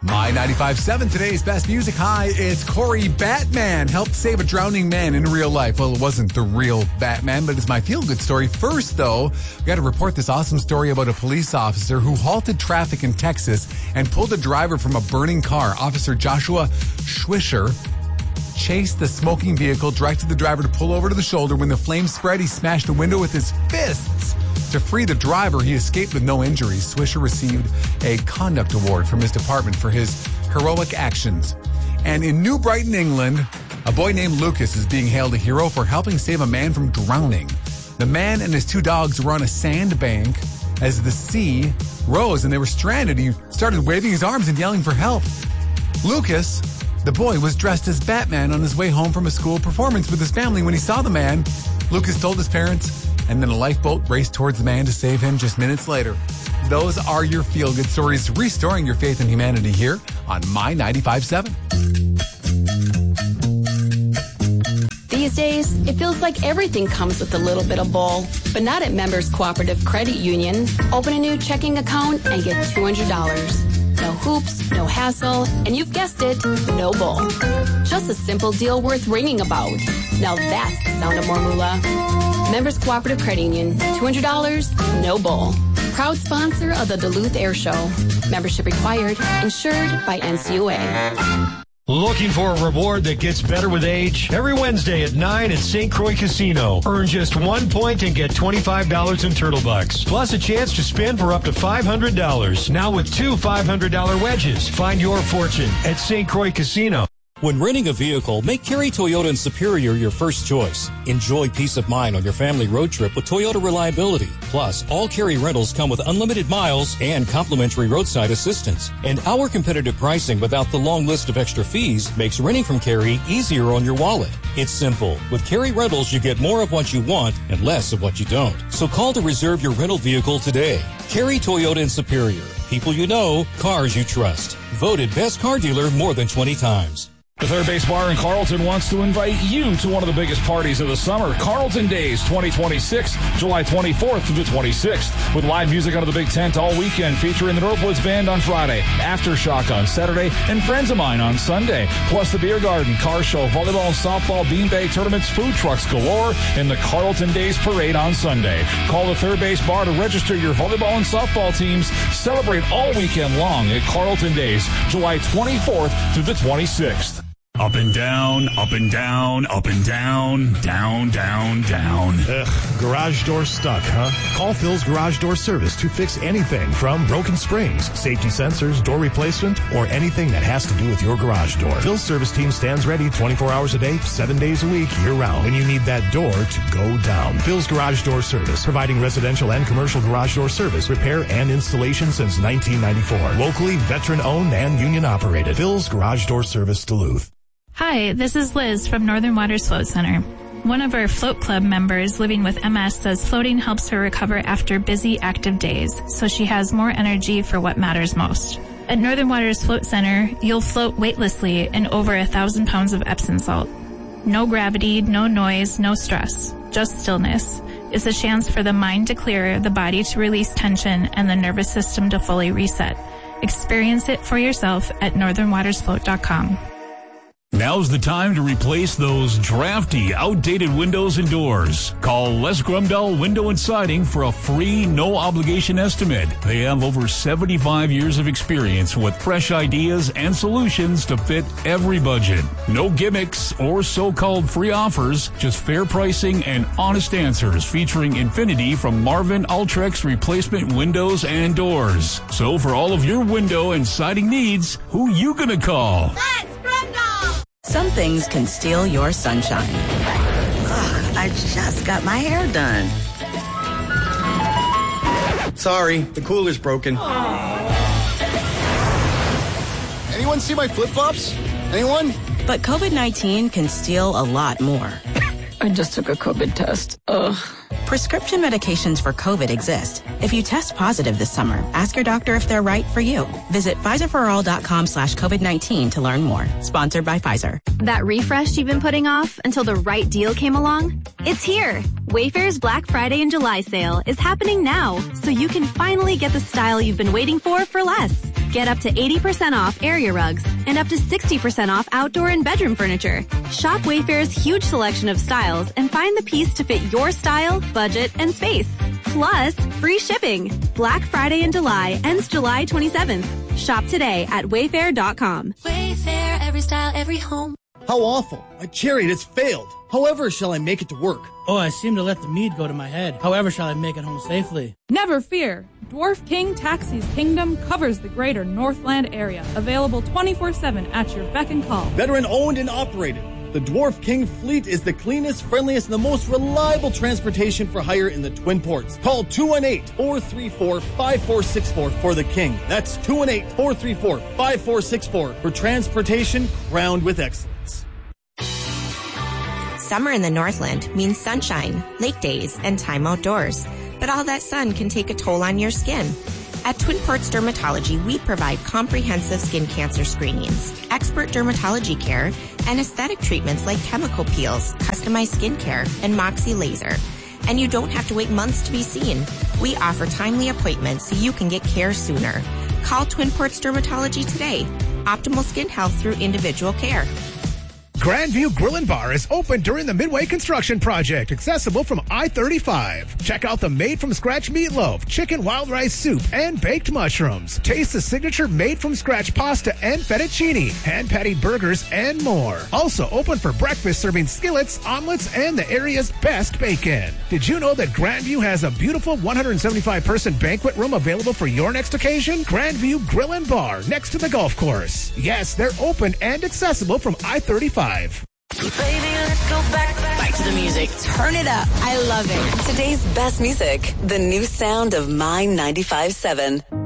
My 95.7, today's best music high. It's Corey Batman helped save a drowning man in real life. Well, it wasn't the real Batman, but it's my feel-good story. First, though, we got to report this awesome story about a police officer who halted traffic in Texas and pulled a driver from a burning car. Officer Joshua Schwischer chased the smoking vehicle, directed the driver to pull over to the shoulder. When the flames spread, he smashed a window with his fists. To free the driver, he escaped with no injuries. Swisher received a conduct award from his department for his heroic actions. And in New Brighton, England, a boy named Lucas is being hailed a hero for helping save a man from drowning. The man and his two dogs were on a sandbank as the sea rose and they were stranded. He started waving his arms and yelling for help. Lucas, the boy, was dressed as Batman on his way home from a school performance with his family. When he saw the man, Lucas told his parents, and then a lifeboat raced towards the man to save him just minutes later. Those are your feel-good stories, restoring your faith in humanity here on My 95.7. These days, it feels like everything comes with a little bit of bull, but not at Members Cooperative Credit Union. Open a new checking account and get $200. No hoops, no hassle, and you've guessed it, no bull. Just a simple deal worth ringing about. Now that's the sound of more moolah. Members Cooperative Credit Union, $200, no bull. Proud sponsor of the Duluth Air Show. Membership required, insured by NCUA. Looking for a reward that gets better with age? Every Wednesday at 9 at St. Croix Casino. Earn just 1 point and get $25 in Turtle Bucks. Plus a chance to spin for up to $500. Now with 2 $500 wedges. Find your fortune at St. Croix Casino. When renting a vehicle, make Cary Toyota in Superior your first choice. Enjoy peace of mind on your family road trip with Toyota reliability. Plus, all Cary rentals come with unlimited miles and complimentary roadside assistance. And our competitive pricing without the long list of extra fees makes renting from Cary easier on your wallet. It's simple. With Cary Rentals, you get more of what you want and less of what you don't. So call to reserve your rental vehicle today. Cary Toyota in Superior. People you know, cars you trust. Voted best car dealer more than 20 times. The Third Base Bar in Carlton wants to invite you to one of the biggest parties of the summer, Carlton Days 2026, July 24th through the 26th, with live music under the big tent all weekend, featuring the Northwoods Band on Friday, Aftershock on Saturday, and Friends of Mine on Sunday, plus the Beer Garden, car show, volleyball and softball, beanbag tournaments, food trucks galore, and the Carlton Days Parade on Sunday. Call the Third Base Bar to register your volleyball and softball teams. Celebrate all weekend long at Carlton Days, July 24th through the 26th. Up and down, up and down, up and down, down, down, down. Ugh, garage door stuck, huh? Call Phil's Garage Door Service to fix anything from broken springs, safety sensors, door replacement, or anything that has to do with your garage door. Phil's service team stands ready 24 hours a day, 7 days a week, year-round, when you need that door to go down. Phil's Garage Door Service, providing residential and commercial garage door service, repair, and installation since 1994. Locally, veteran-owned and union-operated. Phil's Garage Door Service, Duluth. Hi, this is Liz from Northern Waters Float Center. One of our Float Club members living with MS says floating helps her recover after busy, active days, so she has more energy for what matters most. At Northern Waters Float Center, you'll float weightlessly in over 1,000 pounds of Epsom salt. No gravity, no noise, no stress, just stillness. It's a chance for the mind to clear, the body to release tension, and the nervous system to fully reset. Experience it for yourself at northernwatersfloat.com. Now's the time to replace those drafty, outdated windows and doors. Call Les Grumdahl Window and Siding for a free, no-obligation estimate. They have over 75 years of experience with fresh ideas and solutions to fit every budget. No gimmicks or so-called free offers, just fair pricing and honest answers featuring Infinity from Marvin Ultrex replacement windows and doors. So for all of your window and siding needs, who you gonna call? Les Grumdahl! Some things can steal your sunshine. Ugh, I just got my hair done. Sorry, the cooler's broken. Anyone see my flip-flops? Anyone? But COVID-19 can steal a lot more. I just took a COVID test. Ugh. Prescription medications for COVID exist. If you test positive this summer, ask your doctor if they're right for you. Visit PfizerForAll.com/COVID-19 to learn more. Sponsored by Pfizer. That refresh you've been putting off until the right deal came along? It's here. Wayfair's Black Friday and July sale is happening now, so you can finally get the style you've been waiting for less. Get up to 80% off area rugs and up to 60% off outdoor and bedroom furniture. Shop Wayfair's huge selection of styles and find the piece to fit your style, budget, and space. Plus, free shipping. Black Friday in July ends July 27th. Shop today at Wayfair.com. Wayfair, every style, every home. How awful. My chariot has failed. However shall I make it to work? Oh, I seem to let the mead go to my head. However shall I make it home safely? Never fear. Dwarf King Taxi's Kingdom covers the greater Northland area. Available 24/7 at your beck and call. Veteran owned and operated. The Dwarf King fleet is the cleanest, friendliest, and the most reliable transportation for hire in the Twin Ports. Call 218-434-5464 for the King. That's 218-434-5464 for transportation crowned with excellence. Summer in the Northland means sunshine, lake days, and time outdoors. But all that sun can take a toll on your skin. At Twin Ports Dermatology, we provide comprehensive skin cancer screenings, expert dermatology care, and aesthetic treatments like chemical peels, customized skincare, and Moxie laser. And you don't have to wait months to be seen. We offer timely appointments so you can get care sooner. Call Twin Ports Dermatology today. Optimal skin health through individual care. Grandview Grill and Bar is open during the Midway Construction Project, accessible from I-35. Check out the made-from-scratch meatloaf, chicken wild rice soup, and baked mushrooms. Taste the signature made-from-scratch pasta and fettuccine, hand-patted burgers, and more. Also open for breakfast, serving skillets, omelets, and the area's best bacon. Did you know that Grandview has a beautiful 175-person banquet room available for your next occasion? Grandview Grill and Bar, next to the golf course. Yes, they're open and accessible from I-35. Baby, let's go back to the music. Turn it up. I love it. Today's best music, the new sound of My 95.7.